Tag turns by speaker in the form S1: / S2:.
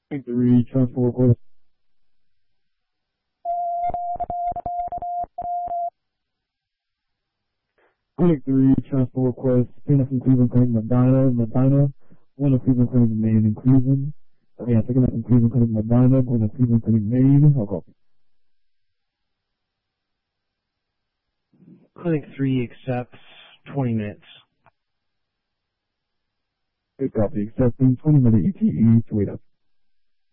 S1: 3, transport request. Clinic 3, transport request. Picking up from Cleveland Clinic, Medina. Going to Cleveland Clinic, Maine, in Cleveland. Yeah, picking up from Cleveland Clinic, Medina. Going to Cleveland Clinic, Maine. I'll copy.
S2: Clinic 3 accepts 20 minutes.
S1: Good copy. Accepting 20-minute ETE to wait up.